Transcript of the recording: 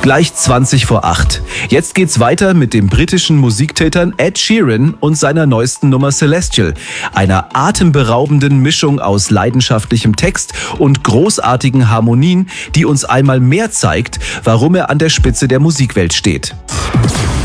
Gleich 20 vor 8. Jetzt geht's weiter mit dem britischen Musiktätern Ed Sheeran und seiner neuesten Nummer Celestial. Einer atemberaubenden Mischung aus leidenschaftlichem Text und großartigen Harmonien, die uns einmal mehr zeigt, warum er an der Spitze der Musikwelt steht.